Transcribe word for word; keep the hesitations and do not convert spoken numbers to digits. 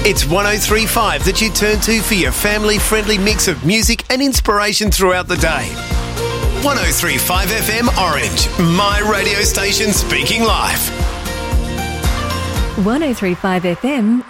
It's one oh three point five that you turn to for your family-friendly mix of music and inspiration throughout the day. one oh three point five F M Orange, my radio station speaking live. one oh three point five F M